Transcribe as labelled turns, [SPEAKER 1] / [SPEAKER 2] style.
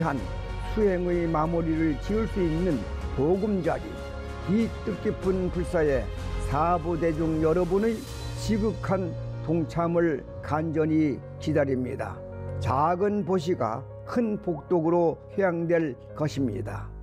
[SPEAKER 1] 한 수행의 마무리를 지을 수 있는 보금자리, 이 뜻깊은 불사에 사부대중 여러분의 지극한 동참을 간절히 기다립니다. 작은 보시가 큰 복덕으로 회양될 것입니다.